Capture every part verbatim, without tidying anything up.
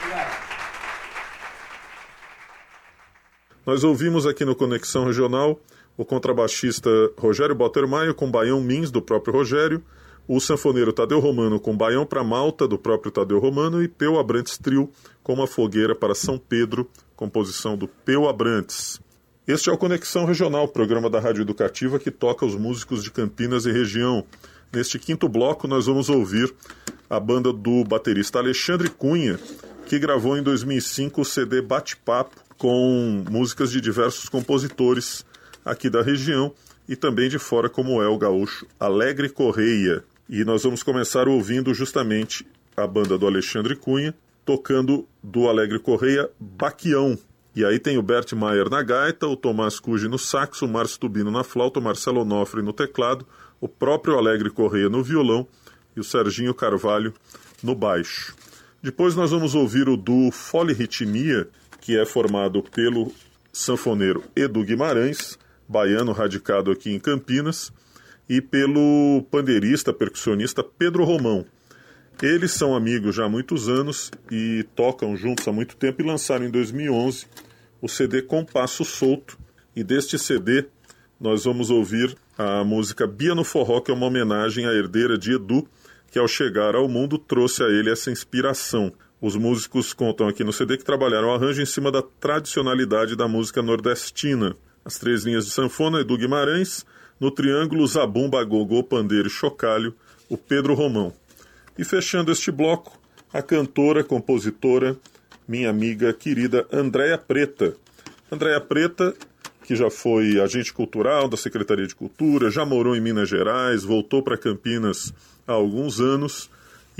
Nós ouvimos aqui no Conexão Regional o contrabaixista Rogério Bottermaio com Baião Mins, do próprio Rogério, o sanfoneiro Tadeu Romano com Baião para Malta, do próprio Tadeu Romano, e Peu Abrantes Trio com Uma Fogueira para São Pedro, composição do Peu Abrantes. Este é o Conexão Regional, programa da Rádio Educativa que toca os músicos de Campinas e região. Neste quinto bloco nós vamos ouvir a banda do baterista Alexandre Cunha, que gravou em dois mil e cinco o C D Bate-Papo com músicas de diversos compositores aqui da região e também de fora, como é o gaúcho Alegre Correia. E nós vamos começar ouvindo justamente a banda do Alexandre Cunha, tocando do Alegre Correia Baquião. E aí tem o Bert Maier na gaita, o Tomás Cuge no saxo, o Márcio Tubino na flauta, o Marcelo Onofre no teclado, o próprio Alegre Correia no violão e o Serginho Carvalho no baixo. Depois nós vamos ouvir o duo Folirritmia, que é formado pelo sanfoneiro Edu Guimarães, baiano radicado aqui em Campinas, e pelo pandeirista, percussionista Pedro Romão. Eles são amigos já há muitos anos e tocam juntos há muito tempo e lançaram em dois mil e onze o C D Compasso Solto. E deste C D nós vamos ouvir a música Bia no Forró, que é uma homenagem à herdeira de Edu, que ao chegar ao mundo trouxe a ele essa inspiração. Os músicos contam aqui no C D que trabalharam o arranjo em cima da tradicionalidade da música nordestina. As três linhas de sanfona, Edu Guimarães, no triângulo, zabumba, gogô, pandeiro e chocalho, o Pedro Romão. E fechando este bloco, a cantora, compositora, minha amiga querida Andréia Preta. Andréia Preta, que já foi agente cultural da Secretaria de Cultura, já morou em Minas Gerais, voltou para Campinas há alguns anos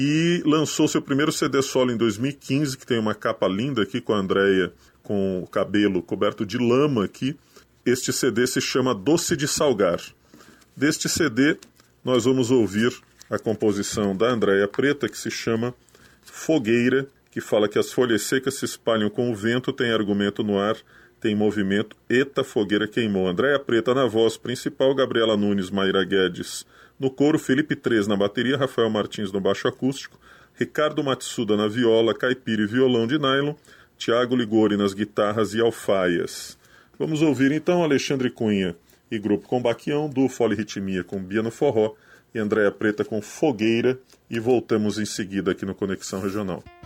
e lançou seu primeiro C D solo em dois mil e quinze, que tem uma capa linda aqui com a Andréia, com o cabelo coberto de lama aqui. Este C D se chama Doce de Salgar. Deste C D, nós vamos ouvir a composição da Andréia Preta, que se chama Fogueira, que fala que as folhas secas se espalham com o vento, tem argumento no ar, tem movimento, eita, fogueira queimou. Andréia Preta na voz principal, Gabriela Nunes, Mayra Guedes no coro, Felipe Três na bateria, Rafael Martins no baixo acústico, Ricardo Matsuda na viola, caipira e violão de nylon, Tiago Ligori nas guitarras e alfaias. Vamos ouvir então Alexandre Cunha e grupo com Baquião, do Folirritmia com Bia no Forró e Andréia Preta com Fogueira, e voltamos em seguida aqui no Conexão Regional.